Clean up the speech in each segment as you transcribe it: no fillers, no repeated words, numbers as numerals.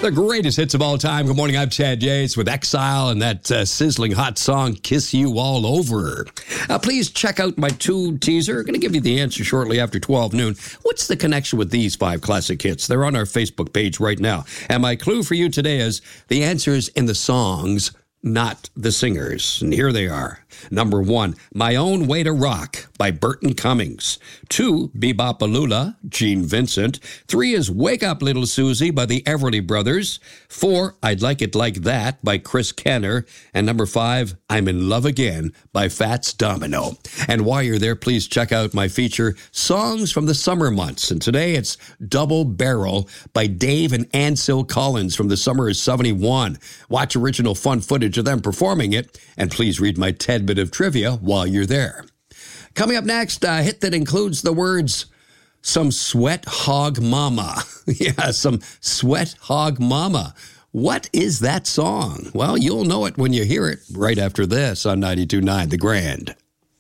The greatest hits of all time. Good morning, I'm Chad Yates with Exile and that sizzling hot song, Kiss You All Over. Please check out my tune teaser. I'm going to give you the answer shortly after 12 noon. What's the connection with these 5 classic hits? They're on our Facebook page right now. And my clue for you today is the answers in the songs, not the singers. And here they are. Number 1, My Own Way to Rock by Burton Cummings. 2, Bebopalula, Gene Vincent. 3 is Wake Up Little Susie by the Everly Brothers. 4, I'd Like It Like That by Chris Kenner. And number 5, I'm in Love Again by Fats Domino. And while you're there, please check out my feature, Songs from the Summer Months. And today it's Double Barrel by Dave and Ansel Collins from the summer of 71. Watch original fun footage of them performing it. And please read my bit of trivia while you're there. Coming up next, a hit that includes the words, Some Sweat Hog Mama. Yeah, Some Sweat Hog Mama. What is that song? Well, you'll know it when you hear it right after this on 92.9 The Grand.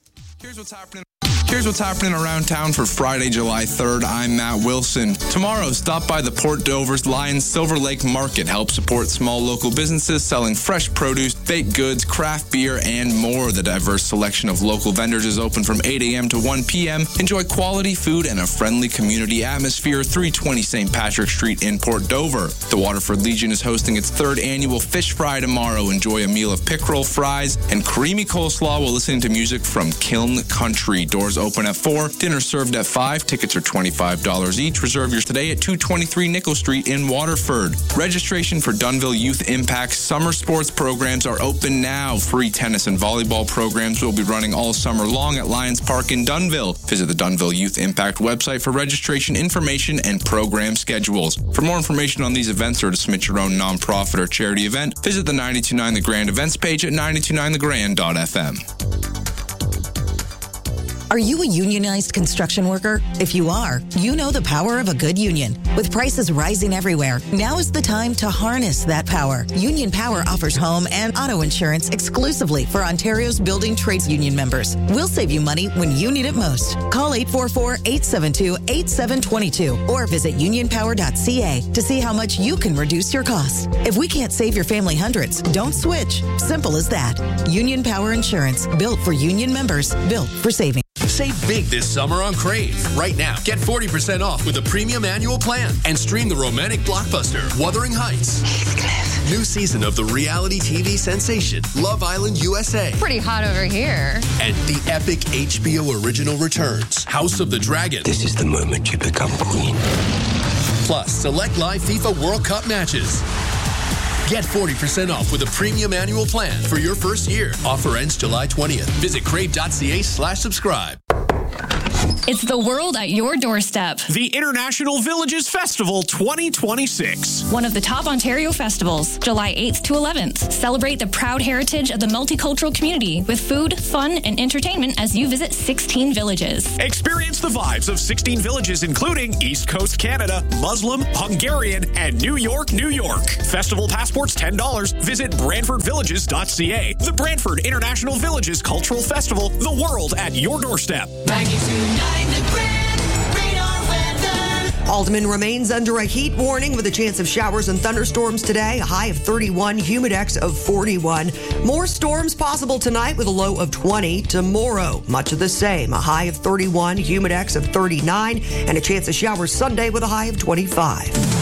Here's what's happening around town for Friday, July 3rd. I'm Matt Wilson. Tomorrow, stop by the Port Dover's Lions Silver Lake Market. Help support small local businesses selling fresh produce, baked goods, craft beer, and more. The diverse selection of local vendors is open from 8 a.m. to 1 p.m. Enjoy quality food and a friendly community atmosphere. 320 St. Patrick Street in Port Dover. The Waterford Legion is hosting its 3rd annual Fish Fry tomorrow. Enjoy a meal of pickerel, fries, and creamy coleslaw while listening to music from Kiln Country. Doors open at 4, dinner served at 5. Tickets are $25 each. Reserve yours today at 223 Nickel Street in Waterford. Registration for Dunnville Youth Impact summer sports programs are open now. Free tennis and volleyball programs will be running all summer long at Lions Park in Dunnville. Visit the Dunnville Youth Impact website for registration information and program schedules. For more information on these events or to submit your own nonprofit or charity event, visit the 92.9 The Grand events page at 929thegrand.fm. Are you a unionized construction worker? If you are, you know the power of a good union. With prices rising everywhere, now is the time to harness that power. Union Power offers home and auto insurance exclusively for Ontario's building trades union members. We'll save you money when you need it most. Call 844-872-8722 or visit unionpower.ca to see how much you can reduce your costs. If we can't save your family hundreds, don't switch. Simple as that. Union Power Insurance, built for union members, built for saving. Save big this summer on Crave. Right now, get 40% off with a premium annual plan and stream the romantic blockbuster, Wuthering Heights. Heathcliff. New season of the reality TV sensation, Love Island USA. Pretty hot over here. And the epic HBO original returns, House of the Dragon. This is the moment you become queen. Plus, select live FIFA World Cup matches. Get 40% off with a premium annual plan for your first year. Offer ends July 20th. Visit crave.ca/subscribe. It's the world at your doorstep. The International Villages Festival 2026. One of the top Ontario festivals, July 8th to 11th. Celebrate the proud heritage of the multicultural community with food, fun, and entertainment as you visit 16 villages. Experience the vibes of 16 villages, including East Coast Canada, Muslim, Hungarian, and New York, New York. Festival passports $10. Visit BrantfordVillages.ca. The Brantford International Villages Cultural Festival, the world at your doorstep. 92.9 The Grand Radar Weather. Haldeman remains under a heat warning with a chance of showers and thunderstorms today. A high of 31, humidex of 41. More storms possible tonight with a low of 20. Tomorrow, much of the same. A high of 31, humidex of 39, and a chance of showers Sunday with a high of 25.